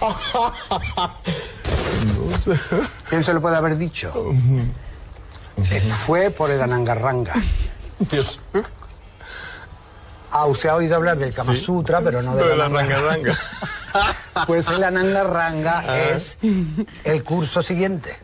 ¿Quién se lo puede haber dicho? Fue por el Anangarranga. Dios. Usted ha oído hablar del Kama Sutra, pero no del Anangarranga. Pues el Anangarranga es el curso siguiente.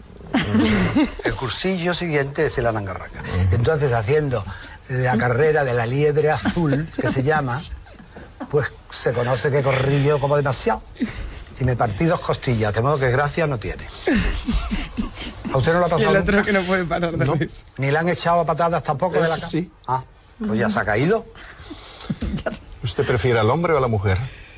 El cursillo siguiente es el Anangarranga. Entonces, haciendo la carrera de la liebre azul, que se llama, pues se conoce que corrí yo como demasiado. Y me partí 2 costillas, de modo que gracia no tiene. ¿A usted no lo ha pasado? Y el otro que no puede parar de reír. Ni le han echado a patadas tampoco de la Eso cara. sí. Pues ya se ha caído. ¿Usted prefiere al hombre o a la mujer?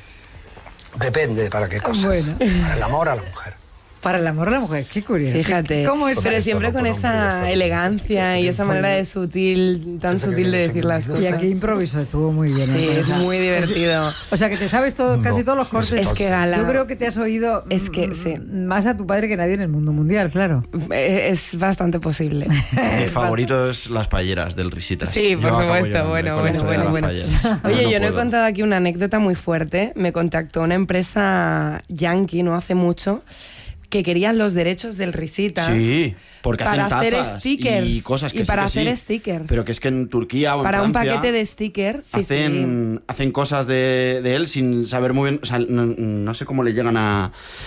Depende para qué cosas. Bueno. Para el amor a la mujer. Para el amor a la mujer, qué curioso. Fíjate, ¿Cómo es? pero esto siempre no, con por hombre, ya esa está. elegancia y esa manera de sutil, tan Eso que sutil de viene decir las femenino. Y cosas. aquí improviso, estuvo muy bien. Sí, ¿eh? es muy divertido. O sea, que te sabes casi todos los cortes. Es que Gala- Yo creo que te has oído Es que, sí. más a tu padre que nadie en el mundo mundial, claro. Es bastante posible. Mi favorito es las paelleras del Risitas. Sí, Yo por acabo supuesto. llorando Bueno, con la historia de las paelleras. Oye, yo no he puedo. contado aquí una anécdota muy fuerte. Me contactó una empresa yankee no hace mucho que querían los derechos del Risita. Sí, porque para hacen hacer tazas stickers y cosas que y sí para que sí. hacer stickers. Pero que es que en Turquía o en Para un Francia paquete de stickers, sí, hacen cosas de él sin saber muy bien, o sea, no sé cómo le llegan a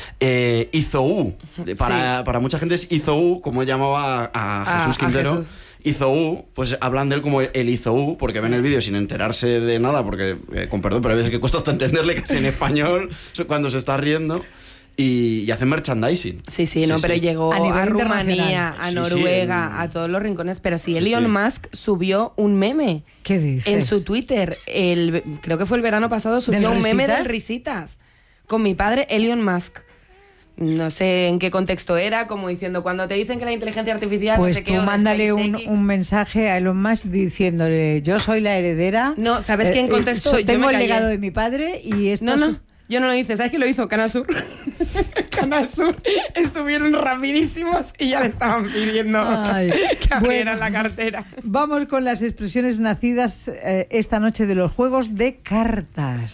Izou. Para mucha gente es Izou, como él llamaba a Jesús Quintero. Jesús. Izou, pues hablan de él como el Izou, porque ven el vídeo sin enterarse de nada, porque, con perdón, pero hay veces que cuesta hasta entenderle casi en español cuando se está riendo. Y hacen merchandising. Sí, pero llegó A nivel a Rumanía, internacional. a Sí, Noruega, en- a todos los rincones. Pero sí, Sí, Elon sí. Musk subió un meme ¿Qué dices? en su Twitter. Creo que fue el verano pasado, subió ¿Del un meme Risitas? del Risitas. Con mi padre, Elon Musk. No sé en qué contexto era, como diciendo, cuando te dicen que la inteligencia artificial... Pues no sé qué, tú o de mándale SpaceX. un mensaje a Elon Musk diciéndole, yo soy la heredera. No, ¿sabes qué en contexto? Yo Tengo me el callé. legado de mi padre y esto... No, yo no lo hice. ¿Sabes quién lo hizo? Canal Sur. Canal Sur. Estuvieron rapidísimos y ya le estaban pidiendo Ay, que abrieran bueno. la cartera. Vamos con las expresiones nacidas esta noche de los juegos de cartas.